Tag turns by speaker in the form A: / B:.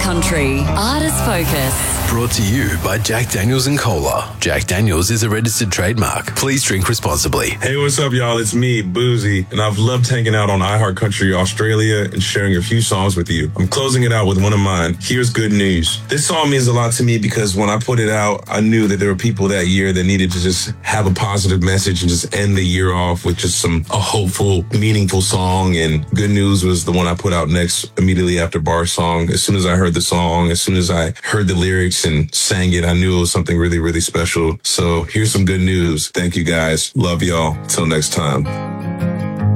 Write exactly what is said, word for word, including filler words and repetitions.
A: Country Artist Focus.
B: Brought to you by Jack Daniels and Cola. Jack Daniels is a registered trademark. Please drink responsibly.
C: Hey, what's up, y'all? It's me, Boozy, and I've loved hanging out on iHeartCountry Australia and sharing a few songs with you. I'm closing it out with one of mine, Here's Good News. This song means a lot to me because when I put it out, I knew that there were people that year that needed to just have a positive message and just end the year off with just some a hopeful, meaningful song. And Good News was the one I put out next, immediately after Bar's song. As soon as I heard the song, as soon as I heard the lyrics and sang it, I knew it was something really, really special. So here's some good news. Thank you, guys. Love y'all. Till next time.